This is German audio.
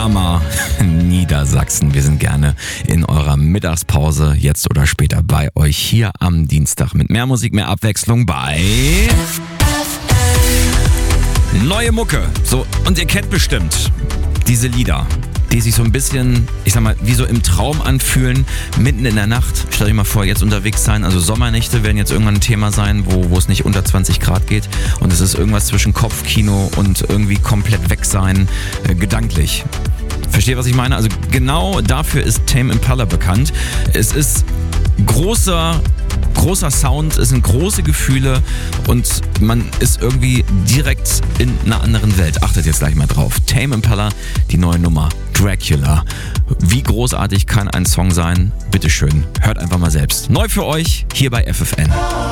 Panorama Niedersachsen. Wir sind gerne in eurer Mittagspause, jetzt oder später, bei euch hier am Dienstag mit mehr Musik, mehr Abwechslung bei Neue Mucke. So, und ihr kennt bestimmt diese Lieder, die sich so ein bisschen, ich sag mal, wie so im Traum anfühlen, mitten in der Nacht. Stell dir mal vor, jetzt unterwegs sein, also Sommernächte werden jetzt irgendwann ein Thema sein, wo es nicht unter 20 Grad geht und es ist irgendwas zwischen Kopfkino und irgendwie komplett weg sein, gedanklich. Versteht, was ich meine? Also genau dafür ist Tame Impala bekannt. Es ist großer Sound, es sind große Gefühle und man ist irgendwie direkt in einer anderen Welt. Achtet jetzt gleich mal drauf. Tame Impala, die neue Nummer, Dracula. Wie großartig kann ein Song sein? Bitteschön, hört einfach mal selbst. Neu für euch, hier bei FFN.